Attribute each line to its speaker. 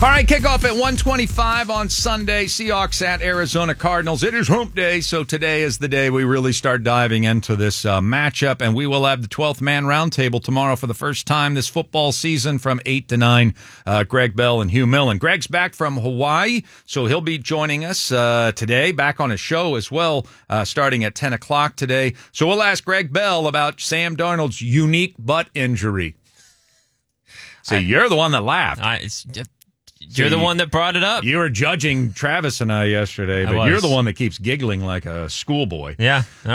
Speaker 1: All right, kickoff at 1:25 on Sunday. Seahawks at Arizona Cardinals. It is hump day, so today is the day we really start diving into this matchup, and we will have the 12th man roundtable tomorrow for the first time this football season from 8 to 9. Greg Bell and Hugh Millen. Greg's back from Hawaii, so he'll be joining us today, back on his show as well, starting at 10 o'clock today. So we'll ask Greg Bell about Sam Darnold's unique butt injury. So you're the one that laughed.
Speaker 2: You're the one that brought it up.
Speaker 1: You were judging Travis and I yesterday, but you're the one that keeps giggling like a schoolboy.
Speaker 2: Yeah.